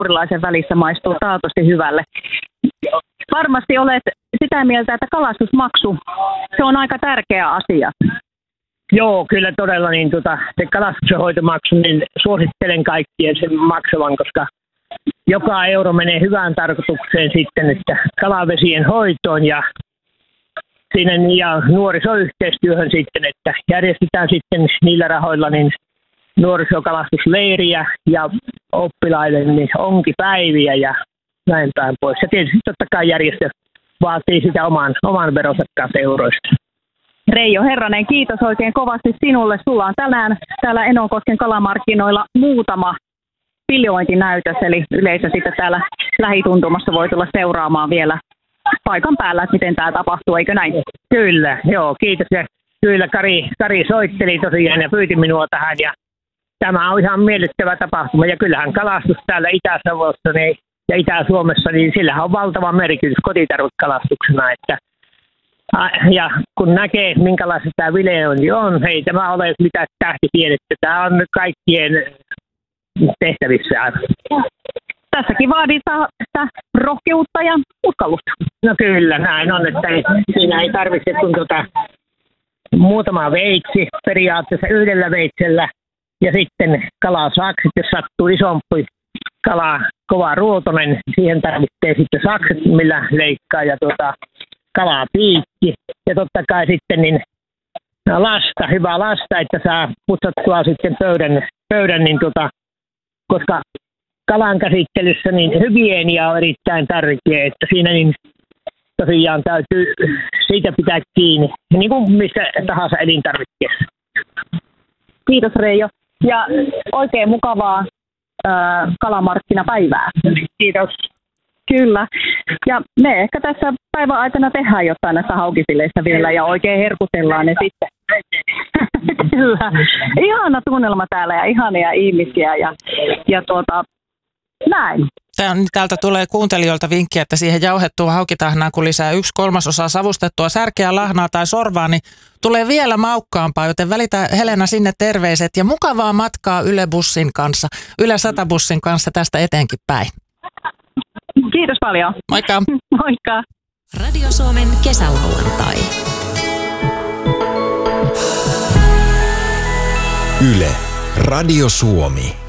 hampurilaisen välissä maistuu taatusti hyvälle. Varmasti olet sitä mieltä, että kalastusmaksu, se on aika tärkeä asia. Joo, kyllä todella se kalastuksenhoitomaksu, niin suosittelen kaikkien sen maksavan, koska joka euro menee hyvään tarkoitukseen sitten, että kalavesien hoitoon ja siinä ja nuorisoyhteistyöhön sitten, että järjestetään sitten niillä rahoilla niin nuorisokalastusleiriä ja oppilaille niin onkipäiviä ja näin päin pois. Ja tietysti totta kai järjestö vaatii sitä oman veronsa euroista. Reijo Herranen, kiitos oikein kovasti sinulle. Sulla on tänään täällä Enonkosken kalamarkkinoilla muutama filjointinäytös, eli yleisö sitten täällä lähituntumassa voi tulla seuraamaan vielä paikan päällä, että miten tämä tapahtuu, eikö näin? Kyllä, joo, kiitos. Ja kyllä Kari soitteli tosiaan ja pyyti minua tähän ja tämä on ihan miellyttävä tapahtuma. Ja kyllähän kalastus täällä Itä-Savossa niin, ja Itä-Suomessa, niin sillähän on valtava merkitys kotitarvikalastuksena, että ja kun näkee, minkälaista tämä viljelöinti on, ei tämä ole mitään tähtitiedettä. Tämä on kaikkien tehtävissä aina. Tässäkin vaaditaan sitä rohkeutta ja uskallusta. No kyllä, näin on, että siinä ei tarvitse kun muutama veitsi periaatteessa yhdellä veitsellä ja sitten kalasakset, jos sattuu isompi kala, kova ruotonen, siihen tarvitsee sitten sakset, millä leikkaa ja kalapiikki ja totta kai sitten niin hyvä lasta, että saa putsattua sitten pöydän niin koska kalan käsittelyssä niin hygienia on erittäin tärkeä, että siinä niin tosiaan täytyy siitä pitää kiinni, niin kuin missä tahansa elintarvikkeessa. Kiitos Reijo ja oikein mukavaa kalamarkkinapäivää. Kiitos. Kyllä. Ja me ehkä tässä päivän aikana tehdään jotain näistä haukifileistä vielä ja oikein herkutellaan ne sitten. Kyllä. Ihana tunnelma täällä ja ihania ihmisiä ja näin. Täältä tulee kuuntelijoilta vinkkiä, että siihen jauhettua haukitahnaan, kun lisää 1/3 savustettua särkeä, lahnaa tai sorvaa, niin tulee vielä maukkaampaa, joten välitä Helena sinne terveiset ja mukavaa matkaa Yle 100-bussin kanssa tästä eteenkin päin. Kiitos paljon. Moikka. Moikka. Radio Suomen kesälauantai. Yle, Radio Suomi.